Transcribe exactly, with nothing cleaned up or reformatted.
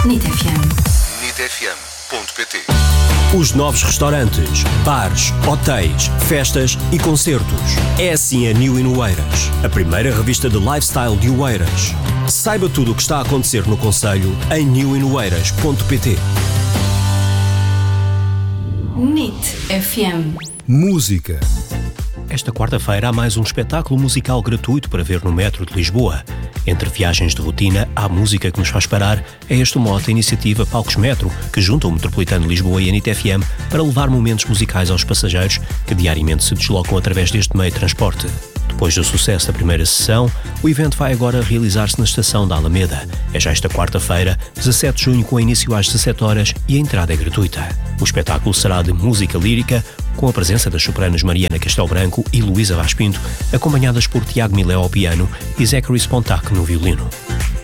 NIT F M. nit f m ponto p t. Os novos restaurantes, bares, hotéis, festas e concertos. É assim a New in Oeiras, a primeira revista de lifestyle de Oeiras. Saiba tudo o que está a acontecer no concelho em new in oeiras ponto p t. NIT F M. Música. Esta quarta-feira há mais um espetáculo musical gratuito para ver no metro de Lisboa. Entre viagens de rotina, há música que nos faz parar. É este o mote da iniciativa Palcos Metro, que junta o Metropolitano de Lisboa e a NIT F M para levar momentos musicais aos passageiros que diariamente se deslocam através deste meio de transporte. Depois do sucesso da primeira sessão, o evento vai agora realizar-se na estação da Alameda. É já esta quarta-feira, dezassete de junho, com início às dezassete horas e a entrada é gratuita. O espetáculo será de música lírica, com a presença das sopranos Mariana Castelo Branco e Luísa Vaz Pinto, acompanhadas por Tiago Milé ao piano e Zachary Spontac no violino.